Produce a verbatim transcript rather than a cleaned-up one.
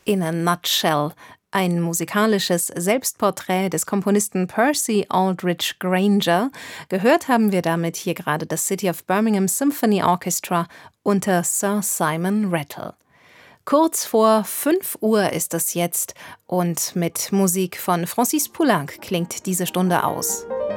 in a Nutshell. Ein musikalisches Selbstporträt des Komponisten Percy Aldrich Granger. Gehört haben wir damit hier gerade das City of Birmingham Symphony Orchestra unter Sir Simon Rattle. Kurz vor fünf Uhr ist es jetzt und mit Musik von Francis Poulenc klingt diese Stunde aus.